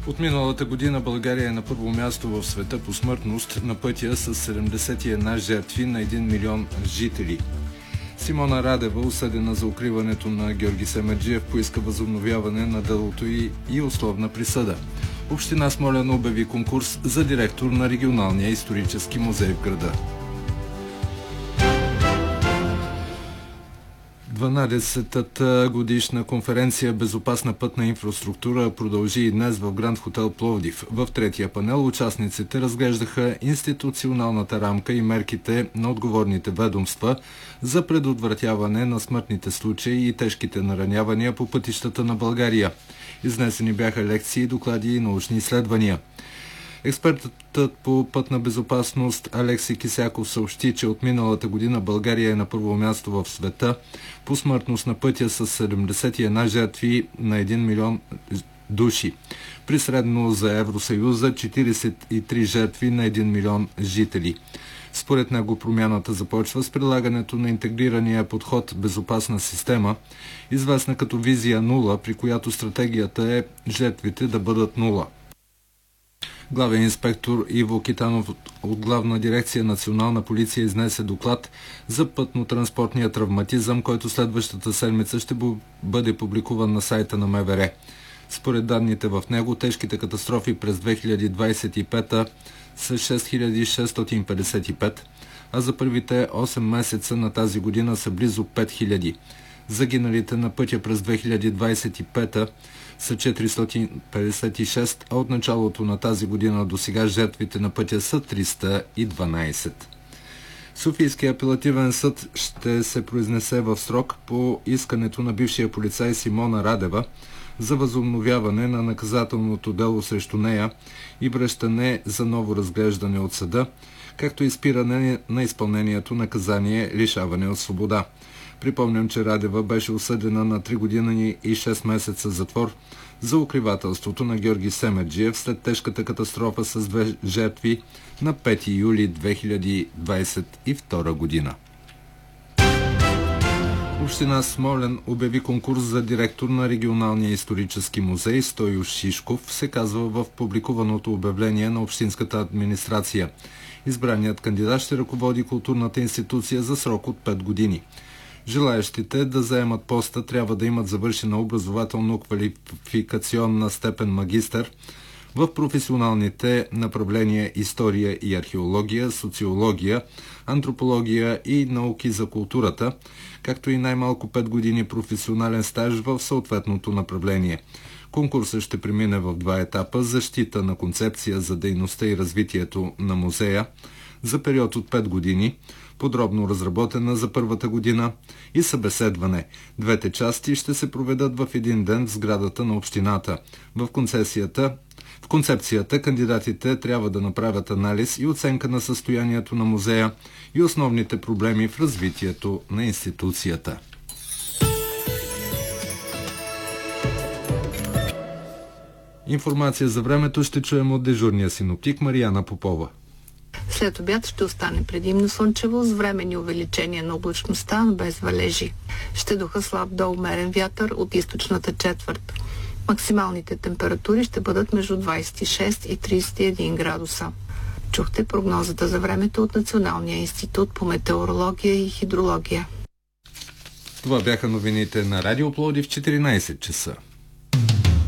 От миналата година България е на първо място в света по смъртност на пътя с 71 жертви на 1 милион жители. Симона Радева, осъдена за укриването на Георги Семерджиев, поиска възобновяване на делото и условна присъда. Община Смолян обяви конкурс за директор на регионалния исторически музей в града. 12-та годишна конференция «Безопасна пътна инфраструктура» продължи и днес в Гранд Хотел Пловдив. В третия панел участниците разглеждаха институционалната рамка и мерките на отговорните ведомства за предотвратяване на смъртните случаи и тежките наранявания по пътищата на България. Изнесени бяха лекции, доклади и научни изследвания. Експертът по пътна безопасност Алекси Кисяков съобщи, че от миналата година България е на първо място в света по смъртност на пътя с 71 жертви на 1 милион души. При средно за Евросъюза 43 жертви на 1 милион жители. Според него промяната започва с прилагането на интегрирания подход безопасна система, известна като визия 0, при която стратегията е жертвите да бъдат 0. Главен инспектор Иво Китанов от Главна дирекция Национална полиция изнесе доклад за пътно-транспортния травматизъм, който следващата седмица ще бъде публикуван на сайта на МВР. Според данните в него, тежките катастрофи през 2025 са 6655, а за първите 8 месеца на тази година са близо 5000. Загиналите на пътя през 2025 са 456, а от началото на тази година до сега жертвите на пътя са 312. Софийския апелативен съд ще се произнесе в срок по искането на бившия полицай Симона Радева за възобновяване на наказателното дело срещу нея и връщане за ново разглеждане от съда, както и спиране на изпълнението наказание лишаване от свобода. Припомням, че Радева беше осъдена на 3 години и 6 месеца затвор за укривателството на Георги Семерджиев след тежката катастрофа с 2 жертви на 5 юли 2022 година. Община Смолян обяви конкурс за директор на регионалния исторически музей. Стойо Шишков се казва в публикуваното обявление на общинската администрация. Избраният кандидат ще ръководи културната институция за срок от 5 години. Желаещите да заемат поста трябва да имат завършена образователно-квалификационна степен магистър в професионалните направления история и археология, социология, антропология и науки за културата, както и най-малко 5 години професионален стаж в съответното направление. Конкурсът ще премине в 2 етапа: защита на концепция за дейността и развитието на музея за период от 5 години, подробно разработена за първата година, и събеседване. Двете части ще се проведат в един ден в сградата на общината. В концепцията кандидатите трябва да направят анализ и оценка на състоянието на музея и основните проблеми в развитието на институцията. Информация за времето ще чуем от дежурния синоптик Марияна Попова. След обяд ще остане предимно слънчево с временни увеличения на облачността, но без валежи. Ще духа слаб до умерен вятър от източната четвърт. Максималните температури ще бъдат между 26 и 31 градуса. Чухте прогнозата за времето от Националния институт по метеорология и хидрология. Това бяха новините на Радио Пловдив в 14 часа.